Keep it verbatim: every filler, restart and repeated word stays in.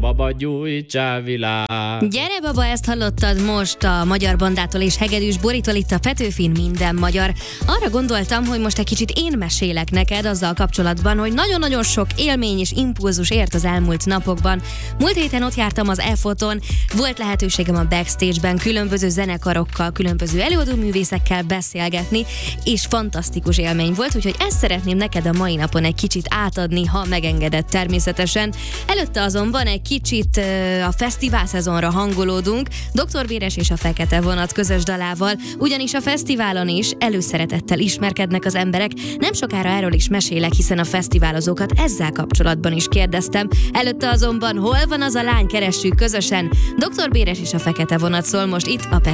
baba, gyújtsál világ. Gyere baba, ezt hallottad most a Magyar Bandától és Hegedűs Boritól, itt a Petőfin Minden Magyar. Arra gondoltam, hogy most egy kicsit én mesélek neked azzal kapcsolatban, hogy nagyon-nagyon sok élmény és impulzus ért az elmúlt napokban. Múlt héten ott jártam az E-foton, volt lehetőségem a backstage-ben különböző zenekarokkal, különböző előadóművészekkel beszélgetni, és fantasztikus élmény volt, úgyhogy ezt szeretném neked a mai napon egy kicsit átadni, ha megengedett természetesen. Előtte azonban egy kicsit uh, a fesztivál szezonra hangolódunk, doktor Véres és a Fekete Vonat közös dalával, ugyanis a fesztiválon is előszeretettel ismerkednek az emberek. Nem sokára erről is mesélek, hiszen a fesztiválozókat ezzel kapcsolatban is kérdeztem. Előtte azonban hol van az a lány, keressük közösen. doktor Véres és a Fekete Vonat szól most itt a